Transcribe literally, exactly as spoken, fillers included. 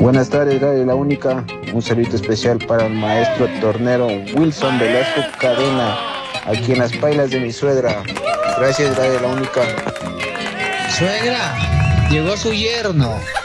Buenas tardes, Radio La Única. Un saludo especial para el maestro tornero Wilson Velasco Cadena, aquí en las pailas de mi suegra. Gracias, Radio La Única. Suegra, llegó su yerno.